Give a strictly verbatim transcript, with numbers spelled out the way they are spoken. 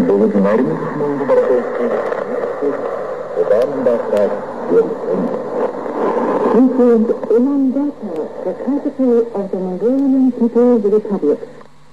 This is Ulaanbaatar, the capital of the Mongolian People's Republic.